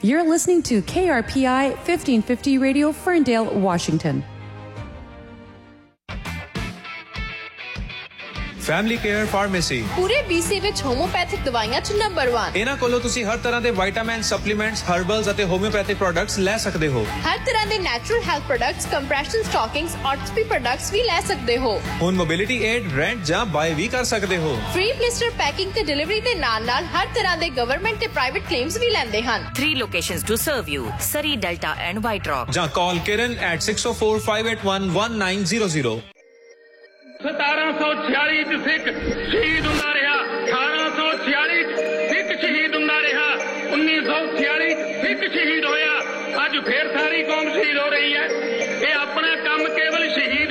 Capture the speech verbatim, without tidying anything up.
You're listening to K R P I fifteen fifty Radio, Ferndale, Washington. Family care pharmacy ਪੂਰੇ B C ਵਿੱਚ homeopathic ਦਵਾਈਆਂ ਚ number ਇੱਕ। ਇਹਨਾਂ ਕੋਲੋਂ ਤੁਸੀਂ ਹਰ ਤਰ੍ਹਾਂ ਦੇ ਵਿਟਾਮਿਨ, ਸਪਲੀਮੈਂਟਸ, ਹਰਬਲਸ ਅਤੇ ਹੋਮਿਓਪੈਥਿਕ ਪ੍ਰੋਡਕਟਸ ਲੈ ਸਕਦੇ ਹੋ। ਹਰ ਤਰ੍ਹਾਂ ਦੇ natural health products, compression ਸਟਾਕਿੰਗਸ, ਆਰਥੋਪੀ products ਵੀ ਲੈ ਸਕਦੇ ਹੋ। ਹੁਣ ਮੋਬਿਲਿਟੀ ਏਡ, ਰੈਂਟ ਜਾਂ ਬਾਏ ਵੀ ਕਰ ਸਕਦੇ ਹੋ। ਫ੍ਰੀ ਬਲਿਸਟਰ ਪੈਕਿੰਗ ਤੇ ਡਿਲੀਵਰੀ ਦੇ ਨਾਲ ਨਾਲ ਹਰ ਤਰ੍ਹਾਂ ਦੇ ਗਵਰਨਮੈਂਟ ਤੇ ਪ੍ਰਾਈਵੇਟ ਕਲੇਮਸ ਵੀ ਲੈਂਦੇ ਹਨ। Three locations to serve you: Surrey, Delta and White Rock. ਜਾਂ ਕਾਲ ਕਿਰਨ at six oh four, five eight one, one nine zero zero। ਸਤਾਰਾਂ ਸੌ ਛਿਆਲੀ ਚ ਸਿੱਖ ਸ਼ਹੀਦ ਹੁੰਦਾ ਰਿਹਾ, ਅਠਾਰਾਂ ਸੌ ਛਿਆਲੀ ਚ ਸਿੱਖ ਸ਼ਹੀਦ ਹੁੰਦਾ ਰਿਹਾ, ਉੱਨੀ ਸੌ ਛਿਆਲੀ ਚ ਸਿੱਖ ਸ਼ਹੀਦ ਹੋਇਆ। ਅੱਜ ਫੇਰ ਸਾਰੀ ਕੌਮ ਸ਼ਹੀਦ ਹੋ ਰਹੀ ਹੈ। ਇਹ ਆਪਣਾ ਕੰਮ ਕੇਵਲ ਸ਼ਹੀਦ